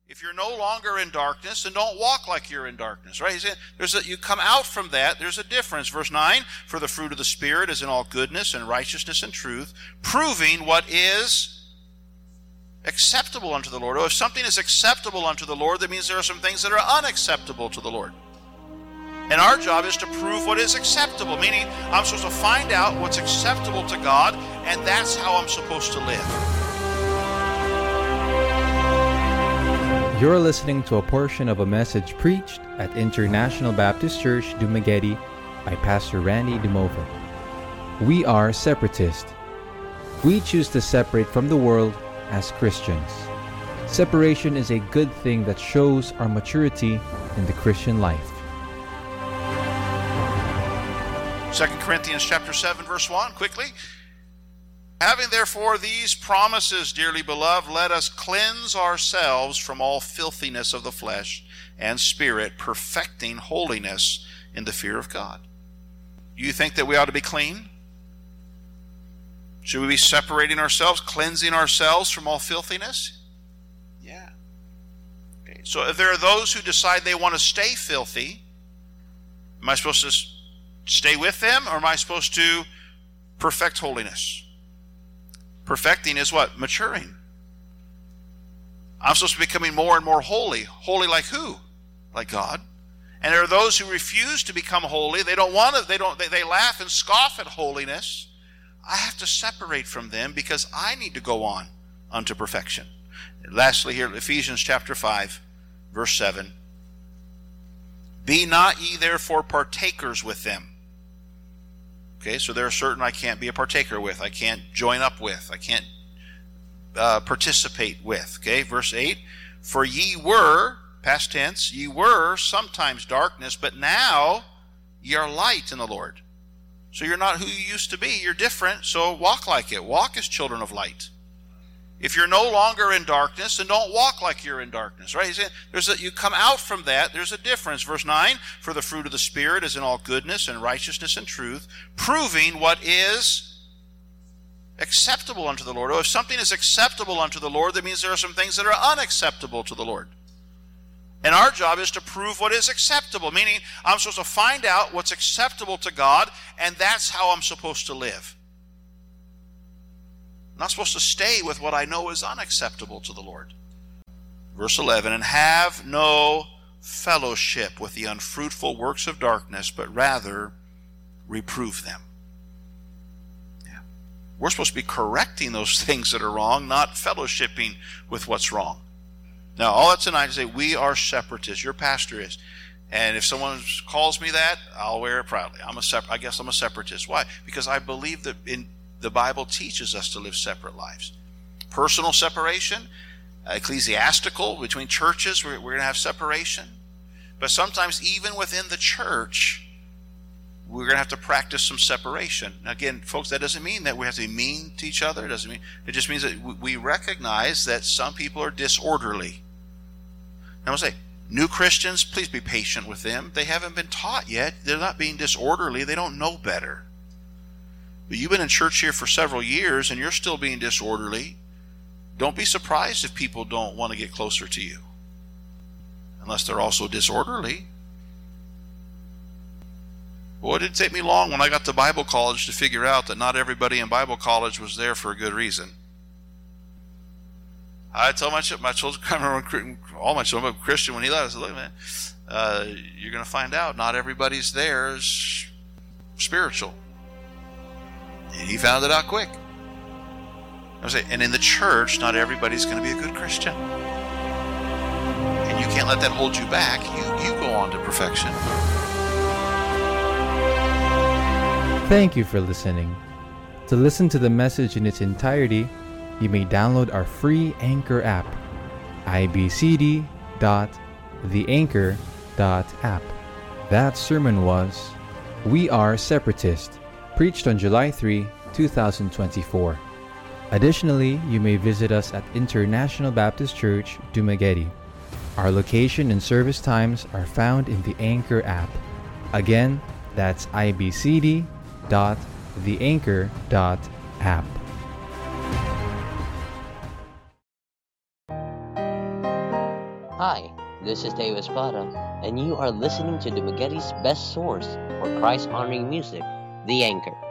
If you're no longer in darkness, then don't walk like you're in darkness, right? He's saying you come out from that, there's a difference. Verse 9, for the fruit of the Spirit is in all goodness and righteousness and truth, proving what is acceptable unto the Lord. Oh, if something is acceptable unto the Lord, that means there are some things that are unacceptable to the Lord. And our job is to prove what is acceptable, meaning I'm supposed to find out what's acceptable to God, and that's how I'm supposed to live. You're listening to a portion of a message preached at International Baptist Church, Dumaguete by Pastor Randy Dumova. We are separatists. We choose to separate from the world as Christians. Separation is a good thing that shows our maturity in the Christian life. 2 Corinthians chapter 7, verse 1, quickly. Having therefore these promises, dearly beloved, let us cleanse ourselves from all filthiness of the flesh and spirit, perfecting holiness in the fear of God. Do you think that we ought to be clean? Should we be separating ourselves, cleansing ourselves from all filthiness? Yeah. Okay. So if there are those who decide they want to stay filthy, am I supposed to stay with them, or am I supposed to perfect holiness? Perfecting is what? Maturing. I'm supposed to be becoming more and more holy. Holy like who? Like God. And there are those who refuse to become holy. They don't want to. They laugh and scoff at holiness. I have to separate from them because I need to go on unto perfection. And lastly, here, Ephesians chapter 5, verse 7. Be not ye therefore partakers with them. Okay, so there are certain I can't be a partaker with. I can't join up with. I can't participate with. Okay, verse 8. For ye were, past tense, ye were sometimes darkness, but now ye are light in the Lord. So you're not who you used to be. You're different, so walk like it. Walk as children of light. If you're no longer in darkness, then don't walk like you're in darkness, right? He's saying you come out from that, there's a difference. Verse 9, for the fruit of the Spirit is in all goodness and righteousness and truth, proving what is acceptable unto the Lord. Oh, if something is acceptable unto the Lord, that means there are some things that are unacceptable to the Lord. And our job is to prove what is acceptable, meaning I'm supposed to find out what's acceptable to God, and that's how I'm supposed to live. I'm not supposed to stay with what I know is unacceptable to the Lord. Verse 11, and have no fellowship with the unfruitful works of darkness, but rather reprove them. Yeah. We're supposed to be correcting those things that are wrong, not fellowshipping with what's wrong. Now, all that tonight is say we are separatists. Your pastor is. And if someone calls me that, I'll wear it proudly. I guess I'm a separatist. Why? Because I believe that the Bible teaches us to live separate lives. Personal separation, ecclesiastical, between churches, we're going to have separation. But sometimes even within the church, we're going to have to practice some separation. Now, again, folks, that doesn't mean that we have to be mean to each other. It just means that we recognize that some people are disorderly. Now, I'll say, new Christians, please be patient with them. They haven't been taught yet. They're not being disorderly. They don't know better. But you've been in church here for several years and you're still being disorderly. Don't be surprised if people don't want to get closer to you, unless they're also disorderly. Boy, it didn't take me long when I got to Bible college to figure out that not everybody in Bible college was there for a good reason. I tell my children, I remember all my children, but Christian, when he left, I said, look, man, you're going to find out not everybody's there is spiritual. And he found it out quick. I say, and in the church, not everybody's going to be a good Christian. And you can't let that hold you back. You go on to perfection. Thank you for listening. To listen to the message in its entirety, you may download our free Anchor app, ibcd.theanchor.app. That sermon was We Are Separatists, preached on July 3, 2024. Additionally, you may visit us at International Baptist Church, Dumaguete. Our location and service times are found in the Anchor app. Again, that's ibcd.theanchor.app. Hi, this is Dave Espada, and you are listening to Dumaguete's best source for Christ-honoring music, The Anchor.